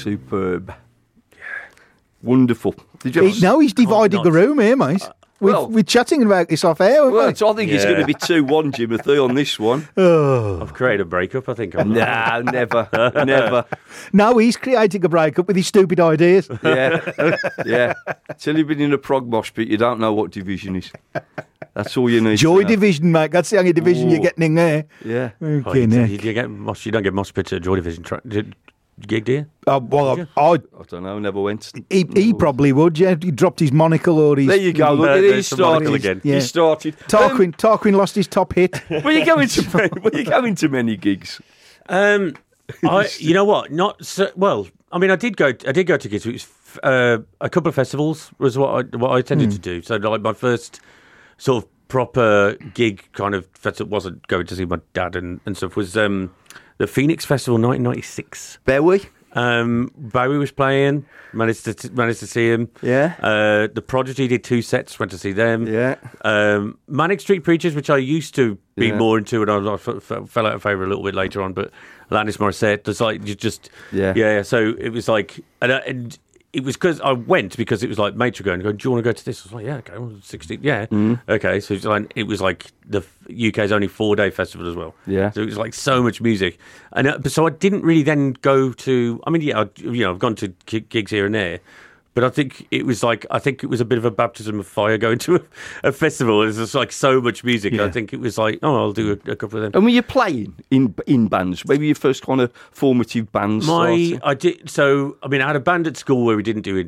superb. Wonderful. Did you Now he's dividing the room here, mate. We're chatting about this off air, well, I think it's going to be 2-1, Jimothy, on this one. I've created a breakup, I think. Nah, never. Now he's creating a breakup with his stupid ideas. Yeah. Till you've been in a prog mosh pit, you don't know what division is. That's all you need. Joy Division, mate. That's the only division you're getting in there. Yeah. Okay, you Nick. don't get mosh pits at Joy Division. Gig, do you? Well, I don't know, never went. he probably would, yeah. He dropped his monocle or his... There you go. Look, he There's the monocle started. again. Yeah. He started. Tarquin lost his top hit. Were you going to many gigs? You know what? Not so, well. I mean, I did go to gigs. It was a couple of festivals was what I tended to do. So, like my first sort of proper gig kind of festival wasn't going to see my dad and stuff. Was the Phoenix Festival 1996. Bowie? Bowie was playing. Managed to see him. Yeah. The Prodigy did 2 sets. Went to see them. Yeah. Manic Street Preachers, which I used to be more into, and I fell out of favour a little bit later on. But Alanis Morissette, it's like you just So it was like, and it was because I went because it was like mates were going, do you want to go to this? I was like, yeah, okay, well, 16, yeah, okay. So it was like the UK's only 4-day festival as well. Yeah. So it was like so much music, and so I didn't really then go to. I mean, I've gone to gigs here and there. But I think it was a bit of a baptism of fire going to a festival. There's just like so much music. Yeah. I think it was like, I'll do a couple of them. And were you playing in bands? Maybe your first kind of formative bands? I did. So I mean, I had a band at school where we didn't do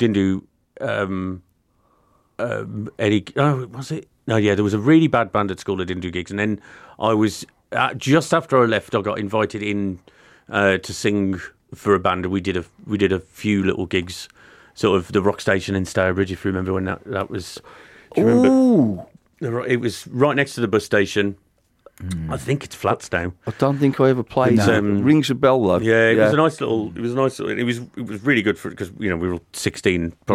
any. Oh, was it? No, yeah, there was a really bad band at school that didn't do gigs, and then I was just after I left, I got invited in to sing for a band, and we did a few little gigs. Sort of the Rock Station in Stourbridge, if you remember when that was. Do you remember? It was right next to the bus station. I think it's Flatstown. I don't think I ever played. Rings a bell though. Yeah, it was a nice little. It was really good for because we were all 16,